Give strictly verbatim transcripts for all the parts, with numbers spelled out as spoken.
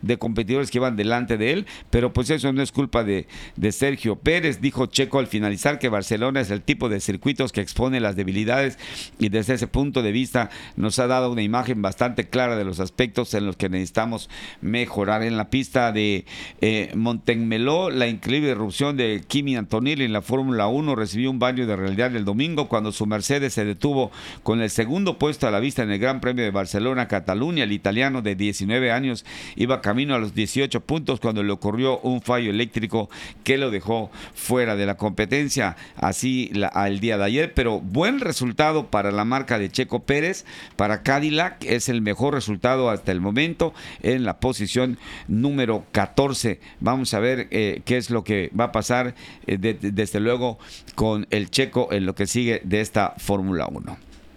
de competidores que iban delante de él, pero pues eso no es culpa de, de Sergio Pérez. Dijo Checo al finalizar que Barcelona es el tipo de circuitos que expone las debilidades y desde ese punto de vista nos ha dado una imagen bastante clara de los aspectos en los que necesitamos mejorar. En la pista de eh, Montemelo, la increíble irrupción de Kimi Antonelli en la Fórmula uno recibió un baño de realidad el domingo cuando su Mercedes se detuvo con el segundo puesto a la vista en el Gran Premio de Barcelona, Cataluña. El italiano de diecinueve años iba camino a los dieciocho puntos cuando le ocurrió un fallo eléctrico que lo dejó fuera de la competencia, así la, al día de ayer, pero buen resultado para la marca de Checo Pérez. Para Cadillac es el mejor resultado hasta el momento en la posición número catorce. Vamos a ver eh, qué es lo que va a pasar eh, de, de, desde luego con el Checo en lo que sigue de esta Fórmula uno.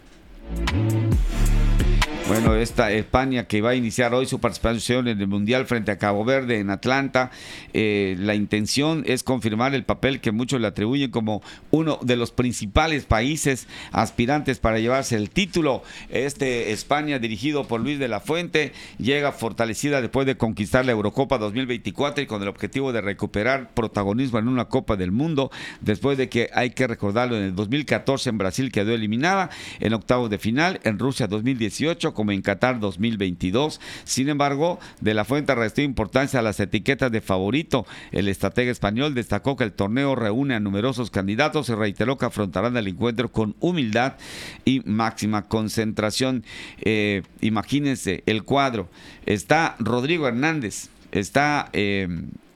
Bueno, esta España que va a iniciar hoy su participación en el Mundial frente a Cabo Verde en Atlanta, eh, la intención es confirmar el papel que muchos le atribuyen como uno de los principales países aspirantes para llevarse el título. Este España, dirigido por Luis de la Fuente, llega fortalecida después de conquistar la Eurocopa dos mil veinticuatro y con el objetivo de recuperar protagonismo en una Copa del Mundo, después de que, hay que recordarlo, en el dos mil catorce en Brasil quedó eliminada en octavos de final, en Rusia dos mil dieciocho, como en Qatar dos mil veintidós. Sin embargo, de la Fuente restó importancia a las etiquetas de favorito. El estratega español destacó que el torneo reúne a numerosos candidatos y reiteró que afrontarán el encuentro con humildad y máxima concentración. Eh, imagínense el cuadro. Está Rodrigo Hernández, está eh,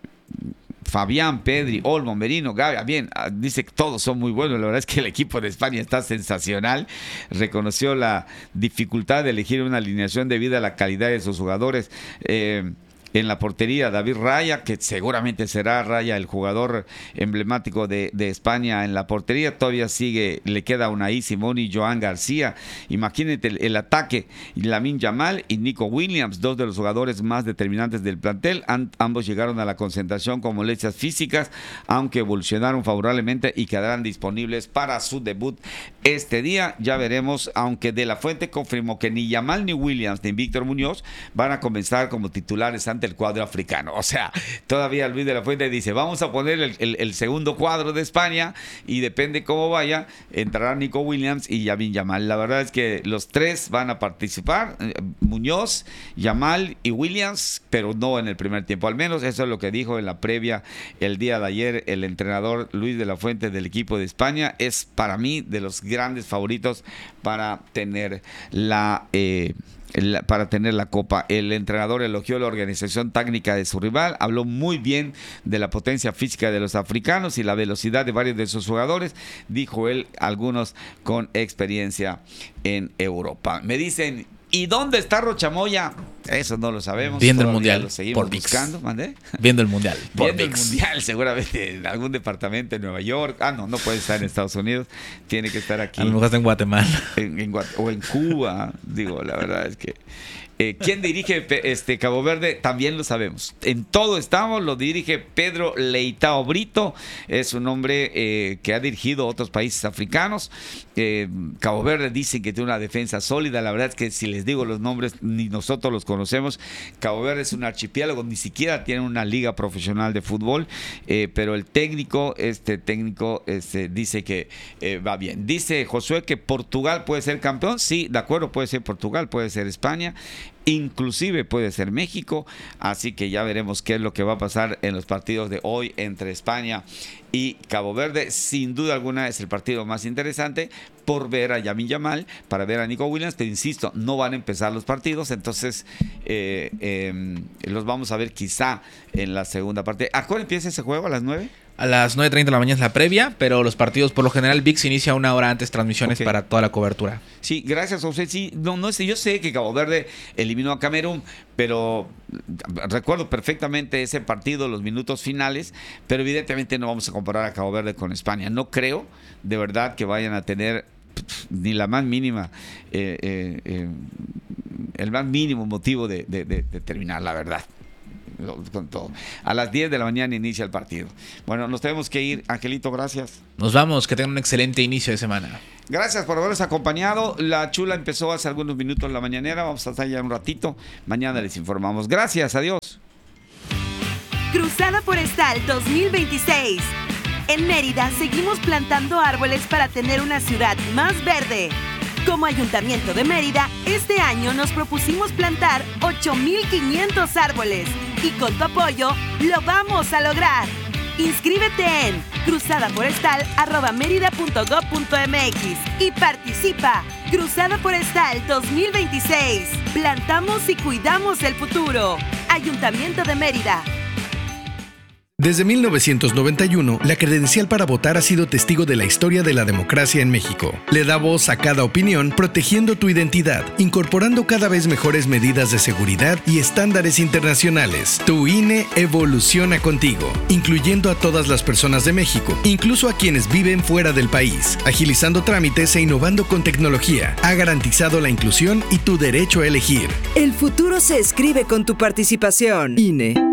Fabián, Pedri, Olmo, Merino, Gavi, bien, dice que todos son muy buenos. La verdad es que el equipo de España está sensacional. Reconoció la dificultad de elegir una alineación debido a la calidad de sus jugadores. Eh, En la portería, David Raya, que seguramente será Raya el jugador emblemático de, de España en la portería. Todavía sigue, le queda Unai Simón y Joan García. Imagínate el, el ataque, Lamine Yamal y Nico Williams, dos de los jugadores más determinantes del plantel. An, ambos llegaron a la concentración con molestias físicas, aunque evolucionaron favorablemente y quedarán disponibles para su debut este día. Ya veremos, aunque De la Fuente confirmó que ni Yamal, ni Williams, ni Víctor Muñoz van a comenzar como titulares ante el cuadro africano. O sea, todavía Luis de la Fuente dice, vamos a poner el, el, el segundo cuadro de España y depende cómo vaya, entrará Nico Williams y Lamine Yamal. La verdad es que los tres van a participar, Muñoz, Yamal y Williams, pero no en el primer tiempo. Al menos eso es lo que dijo en la previa el día de ayer el entrenador Luis de la Fuente del equipo de España. Es para mí de los grandes favoritos para tener la... Eh, para tener la copa. El entrenador elogió la organización técnica de su rival, habló muy bien de la potencia física de los africanos y la velocidad de varios de sus jugadores, dijo él, algunos con experiencia en Europa. Me dicen, ¿y dónde está Rocha Moya? Eso no lo sabemos. Viendo el mundial. Lo seguimos por buscando. ¿Mandé? Viendo el mundial. Por Viendo ViX. el mundial, seguramente en algún departamento en Nueva York. Ah, no, no puede estar en Estados Unidos. Tiene que estar aquí. A lo mejor está en Guatemala. En, en, o en Cuba. Digo, la verdad es que. Eh, ¿Quién dirige este Cabo Verde? También lo sabemos. En todo estamos, lo dirige Pedro Leitao Brito. Es un hombre eh, que ha dirigido otros países africanos. Eh, Cabo Verde dicen que tiene una defensa sólida. La verdad es que si les digo los nombres, ni nosotros los conocemos. Cabo Verde es un archipiélago, ni siquiera tiene una liga profesional de fútbol. Eh, pero el técnico, este técnico, este, dice que eh, va bien. Dice Josué que Portugal puede ser campeón. Sí, de acuerdo, puede ser Portugal, puede ser España. Inclusive puede ser México, así que ya veremos qué es lo que va a pasar en los partidos de hoy entre España y Cabo Verde. Sin duda alguna es el partido más interesante por ver a Lamine Yamal, para ver a Nico Williams, pero insisto, no van a empezar los partidos, entonces eh, eh, los vamos a ver quizá en la segunda parte. ¿A cuál empieza ese juego? ¿A las nueve? A las nueve treinta de la mañana es la previa, pero los partidos, por lo general, ViX inicia una hora antes transmisiones okay. para toda la cobertura. Sí, gracias, José. Sí, no, no sé, yo sé que Cabo Verde eliminó a Camerún, pero recuerdo perfectamente ese partido, los minutos finales, pero evidentemente no vamos a comparar a Cabo Verde con España. No creo, de verdad, que vayan a tener ni la más mínima, eh, eh, eh, el más mínimo motivo de, de, de, de terminar, la verdad. con todo. A las diez de la mañana inicia el partido. Bueno, nos tenemos que ir. Angelito, gracias. Nos vamos, que tengan un excelente inicio de semana. Gracias por habernos acompañado. La Chula empezó hace algunos minutos en la mañanera. Vamos a estar ya un ratito. Mañana les informamos. Gracias, adiós. Cruzada Forestal dos mil veintiséis. En Mérida seguimos plantando árboles para tener una ciudad más verde. Como Ayuntamiento de Mérida, este año nos propusimos plantar ocho mil quinientos árboles y con tu apoyo lo vamos a lograr. Inscríbete en cruzadaforestal arroba mérida punto gob punto mx y participa. Cruzada Forestal dos mil veintiséis. Plantamos y cuidamos el futuro. Ayuntamiento de Mérida. Desde mil novecientos noventa y uno, la credencial para votar ha sido testigo de la historia de la democracia en México. Le da voz a cada opinión, protegiendo tu identidad, incorporando cada vez mejores medidas de seguridad y estándares internacionales. Tu I N E evoluciona contigo, incluyendo a todas las personas de México, incluso a quienes viven fuera del país, agilizando trámites e innovando con tecnología. Ha garantizado la inclusión y tu derecho a elegir. El futuro se escribe con tu participación. I N E.